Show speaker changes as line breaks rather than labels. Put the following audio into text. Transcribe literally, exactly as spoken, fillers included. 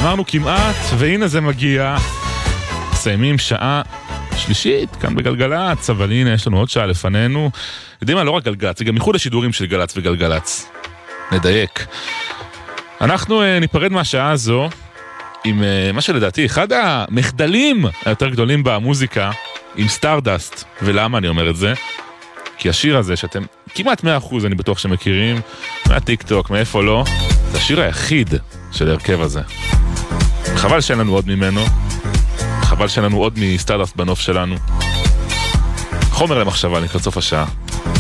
אמרנו כמעט, והנה זה מגיע. סיימים שעה שלישית, כאן בגלגלץ, אבל הנה יש לנו עוד שעה לפנינו. יודעים מה, לא רק גלגלץ, זה גם איחוד השידורים של גלץ וגלגלץ. נדייק. אנחנו uh, ניפרד מהשעה הזו עם uh, מה שלדעתי אחד המחדלים היותר גדולים במוזיקה, עם סטארדסט. ולמה אני אומר את זה? כי השיר הזה שאתם כמעט מאה אחוז אני בטוח שמכירים, מהטיק טוק, מאיפה לא, זה השיר היחיד של הרכב הזה. חבל שאין לנו עוד ממנו, חבל שאין לנו עוד מסטארדסט בנוף שלנו. חומר למחשבה לקראת סוף השעה.